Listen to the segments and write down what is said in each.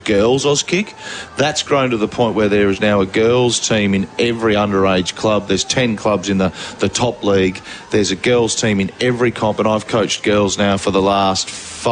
girls Auskick. That's grown to the point where there is now a girls team in every underage club. There's 10 clubs in the top league. There's a girls team in every comp, and I've coached girls now for the last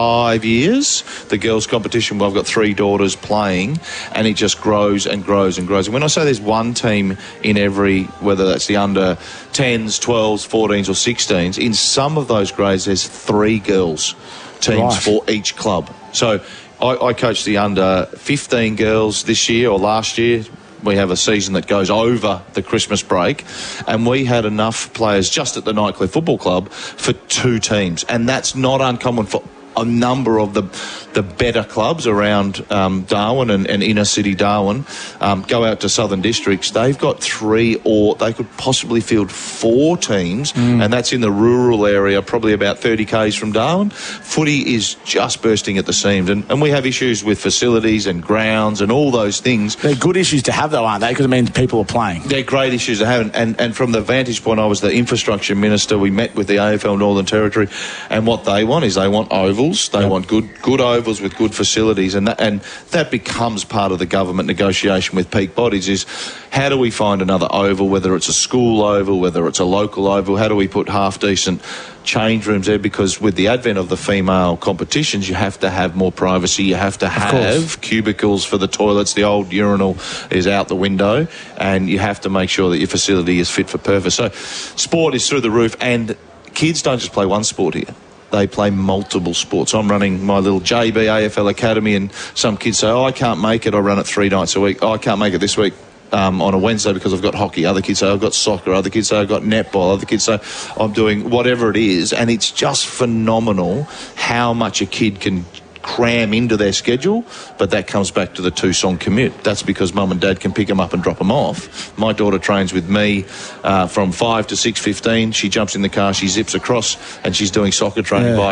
5 years. The girls competition, well, I've got 3 daughters playing, and it just grows and grows and grows. And when I say there's one team in every, whether that's the under 10s, 12s, 14s or 16s, in some of those grades there's 3 girls teams for each club. So I coached the under 15 girls this year or last year. We have a season that goes over the Christmas break, and we had enough players just at the Nightcliff Football Club for 2 teams, and that's not uncommon for a number of the better clubs around Darwin and inner city Darwin. Go out to southern districts, they've got 3, or they could possibly field 4 teams, and that's in the rural area, probably about 30 k's from Darwin. Footy is just bursting at the seams, and we have issues with facilities and grounds and all those things. They're good issues to have though, aren't they? Because it means people are playing. They're great issues to have, and from the vantage point, I was the infrastructure minister. We met with the AFL Northern Territory, and what they want is they want ovals. They want good ovals with good facilities, and that becomes part of the government negotiation with peak bodies, is how do we find another oval, whether it's a school oval, whether it's a local oval, how do we put half-decent change rooms there? Because with the advent of the female competitions, you have to have more privacy, you have to have cubicles for the toilets, the old urinal is out the window, and you have to make sure that your facility is fit for purpose. So sport is through the roof, and kids don't just play one sport here. They play multiple sports. I'm running my little JB AFL Academy, and some kids say, I can't make it. I run it 3 nights a week. I can't make it this week on a Wednesday because I've got hockey. Other kids say, I've got soccer. Other kids say, I've got netball. Other kids say, I'm doing whatever it is. And it's just phenomenal how much a kid can cram into their schedule, but that comes back to the 2-song commute. That's because mum and dad can pick them up and drop them off. My daughter trains with me from 5 to 6:15. She jumps in the car, she zips across, and she's doing soccer training by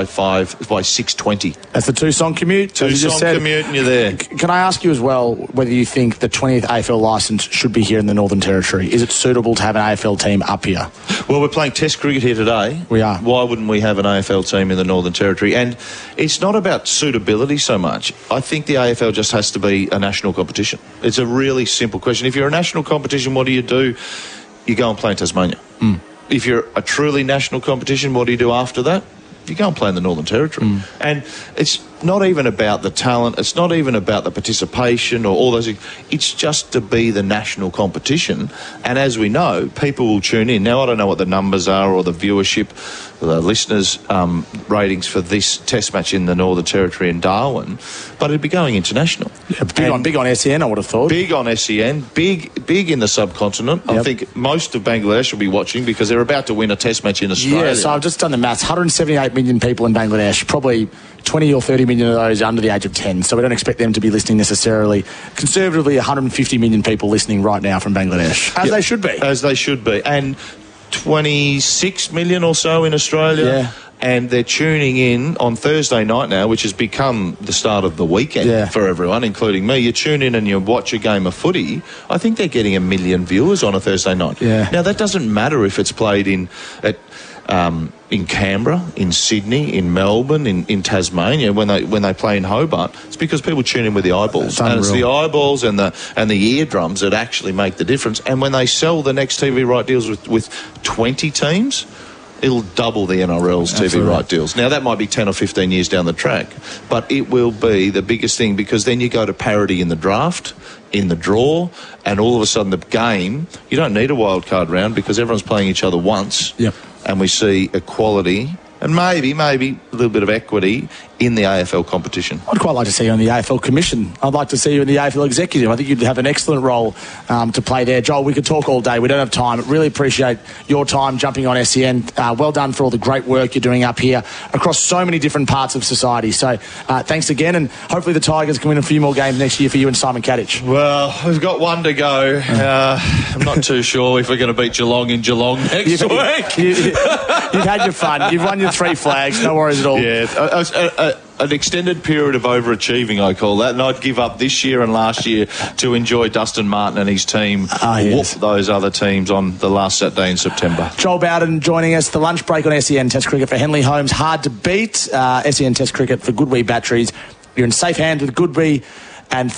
6:20. That's the 2-song commute. 2-song commute, and you're there. Can I ask you as well whether you think the 20th AFL licence should be here in the Northern Territory? Is it suitable to have an AFL team up here? Well, we're playing Test cricket here today. We are. Why wouldn't we have an AFL team in the Northern Territory? And it's not about suitability so much. I think the AFL just has to be a national competition. It's a really simple question. If you're a national competition, what do? You go and play in Tasmania. If you're a truly national competition, what do you do after that? You go and play in the Northern Territory. And it's not even about the talent, it's not even about the participation or all those things. It's just to be the national competition. And as we know, people will tune in. Now, I don't know what the numbers are or the viewership, the listeners' ratings for this test match in the Northern Territory in Darwin, but it'd be going international. Yeah, big on SEN, I would have thought. Big on SEN, big in the subcontinent. Yep. I think most of Bangladesh will be watching because they're about to win a test match in Australia. Yeah, so I've just done the maths. 178 million people in Bangladesh, probably 20 or 30 million of those under the age of 10, so we don't expect them to be listening necessarily. Conservatively, 150 million people listening right now from Bangladesh, as they should be. As they should be. And 26 million or so in Australia. Yeah. And they're tuning in on Thursday night now, which has become the start of the weekend for everyone, including me. You tune in and you watch a game of footy. I think they're getting 1 million viewers on a Thursday night. Yeah. Now, that doesn't matter if it's played in Canberra, in Sydney, in Melbourne, in Tasmania, when they play in Hobart. It's because people tune in with the eyeballs. And it's the eyeballs and the eardrums that actually make the difference. And when they sell the next TV right deals with 20 teams, it'll double the NRL's TV right deals. Now, that might be 10 or 15 years down the track, but it will be the biggest thing, because then you go to parity in the draft, in the draw, and all of a sudden the game, you don't need a wild card round because everyone's playing each other once. Yep. And we see equality and maybe a little bit of equity in the AFL competition. I'd quite like to see you on the AFL Commission. I'd like to see you in the AFL Executive. I think you'd have an excellent role to play there. Joel, we could talk all day. We don't have time. Really appreciate your time jumping on SEN. Well done for all the great work you're doing up here across so many different parts of society. So thanks again, and hopefully the Tigers can win a few more games next year for you and Simon Kadich. Well, we've got one to go. I'm not too sure if we're going to beat Geelong in Geelong next week. You've had your fun. You've won your 3 flags. No worries at all. Yeah, an extended period of overachieving, I call that, and I'd give up this year and last year to enjoy Dustin Martin and his team whoop those other teams on the last Saturday in September. Joel Bowden joining us. The lunch break on SEN Test Cricket for Henley Holmes. Hard to beat. SEN Test Cricket for Goodwee batteries. You're in safe hands with Goodwee. and